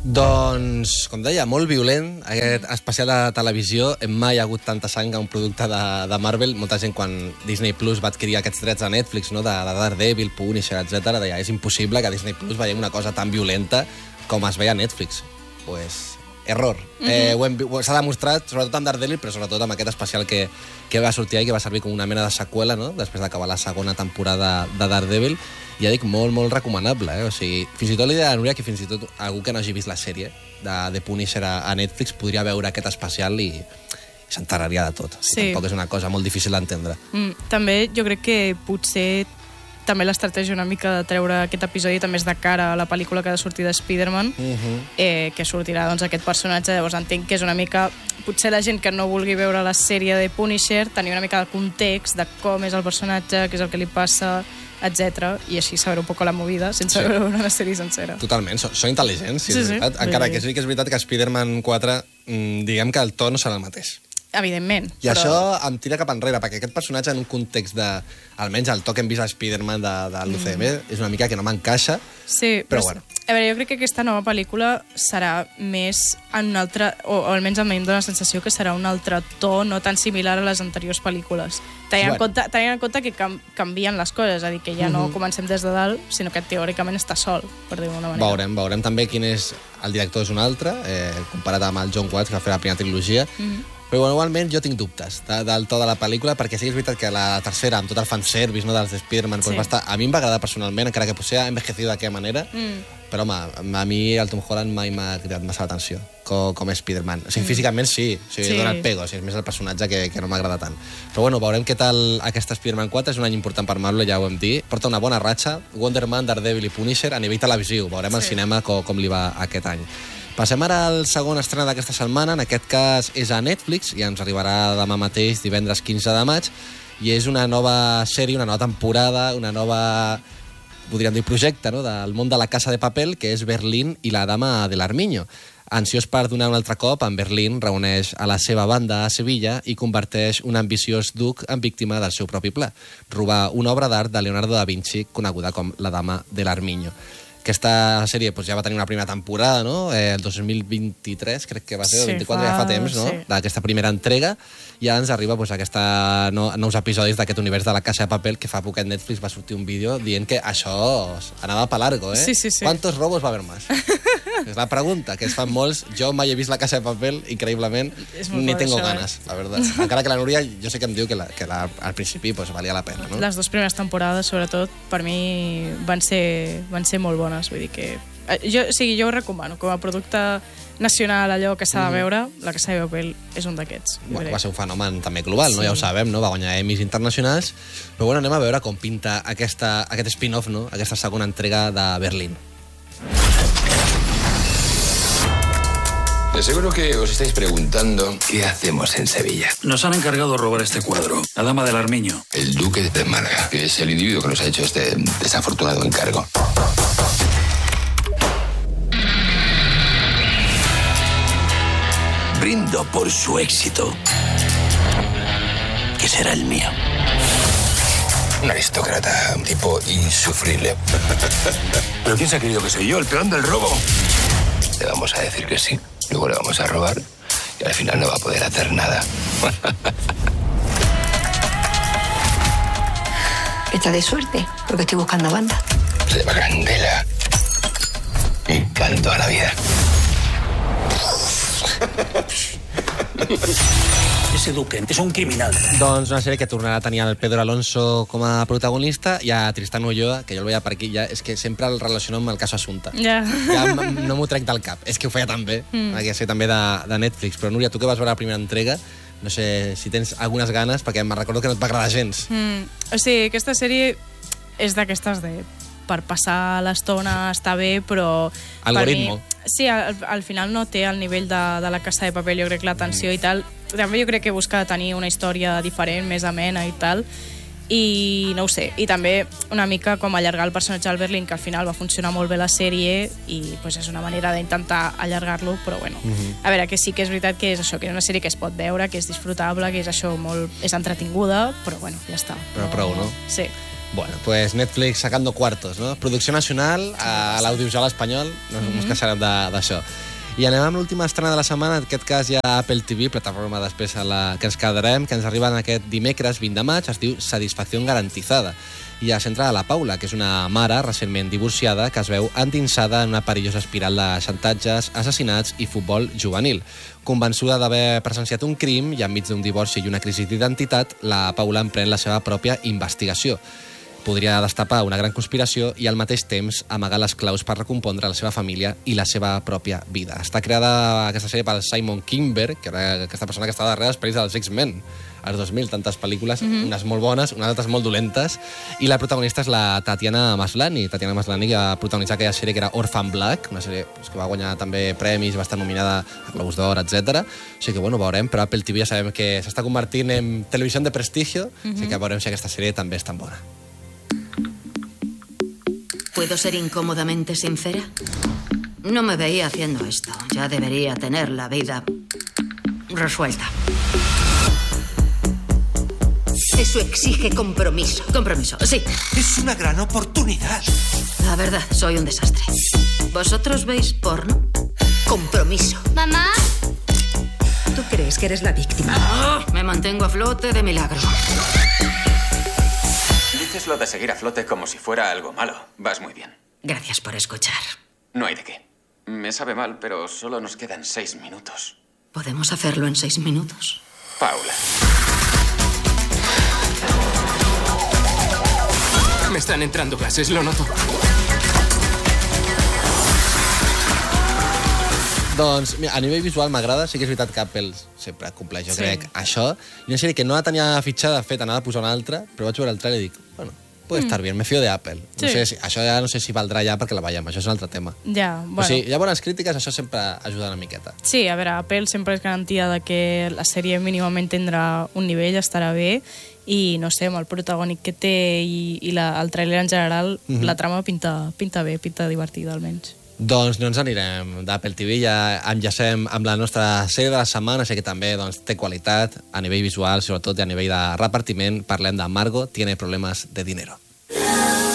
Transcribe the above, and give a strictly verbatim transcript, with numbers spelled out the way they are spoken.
Doncs, com deia, molt violent, aquest especial de televisió. Mai ha hagut tanta sang a un producte de, de Marvel. Molta gent, quan Disney Plus va adquirir aquests drets a Netflix, no, de, de Daredevil, Punisher, etcètera, deia, és impossible que a Disney Plus veiem una cosa tan violenta com es veia a Netflix. Pues, error. Mm-hmm. eh, S'ha demostrat, sobretot amb Daredevil, però sobretot amb aquest especial que, que va sortir ahir, que va servir com una mena de seqüela, no?, després d'acabar la segona temporada de Daredevil. Ja dic, molt, molt recomanable, eh? O sigui, fins i tot l'idea de Núria que fins i tot algú que no hagi vist la sèrie de, de Punisher a, a Netflix podria veure aquest especial i, i s'enteraria de tot. Sí. Tampoc és una cosa molt difícil d'entendre. Mm, també jo crec que potser també l'estratègia una mica de treure aquest episodi també és de cara a la pel·lícula que ha de sortir de Spider-Man, uh-huh. eh, que sortirà doncs, aquest personatge. Llavors entenc que és una mica... Potser la gent que no vulgui veure la sèrie de Punisher tenir una mica de context de com és el personatge, què és el que li passa, etcètera, i així saber un poc la movida sense sí. veure una sèrie sencera. Totalment, són, són intel·ligents, sí, sí, és sí. veritat. Encara que sí que és veritat que Spider-Man quatre, mmm, diguem que el to no serà el mateix. Evidentment. I però... això em tira cap enrere, perquè aquest personatge en un context de... Almenys el to que hem vist a Spider-Man de, de l'U C M mm. és una mica que no m'encaixa, sí, però, però bueno. A veure, jo crec que aquesta nova pel·lícula serà més en un altre... O, o almenys a mi em dóna la sensació que serà un altre to, no tan similar a les anteriors pel·lícules. Tenint, bueno. en, compte, tenint en compte que cam, canvien les coses, és a dir, que ja no mm-hmm. comencem des de dalt, sinó que teòricament està sol, per dir-ho d'una manera. Veurem, veurem també quin és... El director és un altre, eh, comparat amb el John Watts, que va fer la primera trilogia. Mm-hmm. Però bueno, igualment jo tinc dubtes de, del to de la pel·lícula, perquè sí que és veritat que la tercera, amb tot el fanservice, no, dels Spider-Man, sí. pues va estar, a mi em va agradar personalment, encara que potser ha envejecido d'aquella manera, mm. però home, a mi el Tom Holland mai m'ha cridat massa l'atenció com, com Spider-Man. O sigui, mm. físicament sí, o sigui, sí. dona el pego, o sigui, és més el personatge que, que no m'agrada tant. Però bueno, veurem què tal aquesta Spider-Man quatre, és un any important per Marvel, ja ho hem dit, porta una bona ratxa, Wonder Man, Daredevil i Punisher a nivell televisiu, veurem sí. al cinema com, com li va aquest any. Passem ara al segon estrena d'aquesta setmana, en aquest cas és a Netflix, i ens arribarà demà mateix, divendres quinze de maig, i és una nova sèrie, una nova temporada, una nova, podríem dir, projecte, no?, del món de La Casa de Papel, que és Berlín i la dama de l'Armiño. Ansiós per donar un altre cop, en Berlín reuneix a la seva banda a Sevilla i converteix un ambiciós duc en víctima del seu propi pla, robar una obra d'art de Leonardo da Vinci, coneguda com la dama de l'Armiño. Aquesta sèrie pues, ja va tenir una primera temporada, no? Eh, el dos mil vint-i-tres, crec que va ser, el vint-i-quatre, fa... ja fa temps, no? Sí. D'aquesta primera entrega, i ara ens arriba pues, aquesta no, nous episodis d'aquest univers de La Casa de Papel, que fa poquet Netflix va sortir un vídeo dient que això anava pa largo, eh? Sí, sí, sí. ¿Cuántos robos va haver más? És la pregunta que es fan molts. Jo mai he vist La Casa de Papel, increïblement, ni tengo això, ganes, eh? La veritat. Encara que la Núria, jo sé que em diu que, la, que la, al principi pues, valia la pena, no? Les dues primeres temporades, sobretot, per mi van ser, van ser molt bones. Vull dir que... Jo, o sigui, jo ho recomano. Com a producte nacional, allò que s'ha de veure, La Casa de Papel és un d'aquests. Bueno, va ser un fenomen també global, sí. no? Ja ho sabem, no? Va guanyar Emmys internacionals. Però bueno, anem a veure com pinta aquesta, aquest spin-off, no? Aquesta segona entrega de Berlín. De seguro que os estáis preguntando qué hacemos en Sevilla. Nos han encargado de robar este cuadro, la dama del Armiño. El duque de Málaga, que es el individuo que nos ha hecho este desafortunado encargo. Brindo por su éxito, que será el mío. Un aristócrata, un tipo insufrible. ¿Pero quién se ha creído que soy yo, el peón del robo? Le vamos a decir que sí, luego le vamos a robar y al final no va a poder hacer nada. Está de suerte, porque estoy buscando banda. Se llama Candela. Encanto a la vida. Ese duque és un criminal. Doncs una sèrie que tornarà a tenir el Pedro Alonso com a protagonista i a Tristan Ulloa, que jo el veia per aquí, ja, és que sempre el relaciono amb el cas Assumpta. Ja. Ja no m'ho trec del cap. És que ho feia tan bé, mm. que sé també de, de Netflix. Però, Núria, tu que vas veure la primera entrega, no sé si tens algunes ganes, perquè me'n recordo que no et va agradar gens. Mm. O sigui, aquesta sèrie és d'aquestes de... per passar l'estona està bé, però... Algoritmo. Mi, sí, al, al final no té el nivell de, de La Casa de Papel, jo crec, l'atenció mm. i tal. També jo crec que busca tenir una història diferent, més amena i tal, i no ho sé. I també una mica com allargar el personatge del Berlín, que al final va funcionar molt bé la sèrie, i pues, és una manera d'intentar allargar-lo, però bueno. Mm-hmm. A veure, que sí que és veritat que és això, que és una sèrie que es pot veure, que és disfrutable, que és això molt... és entretinguda, però bueno, ja està. Però prou, no? Sí. Bueno, pues Netflix sacando cuartos, no? Producció nacional a l'audiovisual espanyol, no mm-hmm. ens queixarem d'això. I anem amb l'última estrena de la setmana, en aquest cas ja Apple T V, plataforma després a la que ens quedarem, que ens arriba en aquest dimecres vint de maig, es diu Satisfacció garantizada. I es centra a la Paula, que és una mare recentment divorciada que es veu endinsada en una perillosa espiral de xantatges, assassinats i futbol juvenil. Convençuda d'haver presenciat un crim i enmig d'un divorci i una crisi d'identitat, la Paula emprèn la seva pròpia investigació. Podria destapar una gran conspiració i al mateix temps amagar les claus per recompondre la seva família i la seva pròpia vida. Està creada aquesta sèrie pel Simon Kinberg, que era aquesta persona que estava darrere dels pel·lis dels X-Men, als dos mil, tantes pel·lícules, mm-hmm. unes molt bones, unes altres molt dolentes, i la protagonista és la Tatiana Maslany. Tatiana Maslany, que va protagonitzar aquella sèrie que era Orphan Black, una sèrie que va guanyar també premis, va estar nominada a Globus d'Or, etcètera. O sigui que, bueno, veurem, però Apple T V ja sabem que s'està convertint en televisió de prestigio, mm-hmm. o sigui que veurem si aquesta sèrie també és tan bona. ¿Puedo ser incómodamente sincera? No me veía haciendo esto. Ya debería tener la vida resuelta. Eso exige compromiso. Compromiso, sí. Es una gran oportunidad. La verdad, soy un desastre. ¿Vosotros veis porno? Compromiso. ¿Mamá? ¿Tú crees que eres la víctima? Oh, me mantengo a flote de milagro. Dices lo de seguir a flote como si fuera algo malo. Vas muy bien. Gracias por escuchar. No hay de qué. Me sabe mal, pero solo nos quedan seis minutos. ¿Podemos hacerlo en seis minutos? Paula. Me están entrando gases, lo noto. Doncs, mira, a nivell visual m'agrada, sí que és veritat que Apple sempre compleix, jo sí. crec, això. I una sèrie que no la tenia fitxada, feta, anava a posar una altra, però vaig veure el trailer i dic, bueno, puede mm. estar bien, me fío de Apple. Sí. No sé si, això ja no sé si valdrà ja perquè la veiem, això és un altre tema. Ja, bueno. O sigui, hi ha bones crítiques, això sempre ajuda una miqueta. Sí, a veure, Apple sempre és garantia de que la sèrie mínimament tindrà un nivell, estarà bé, i no sé, amb el protagònic que té i, i la, el trailer en general, mm-hmm. la trama pinta, pinta bé, pinta divertida almenys. Doncs no ens anirem d'Apple T V, ja enllacem amb la nostra sèrie de la setmana, sé que també doncs, té qualitat a nivell visual, sobretot a nivell de repartiment. Parlem de Margo tiene problemas de dinero.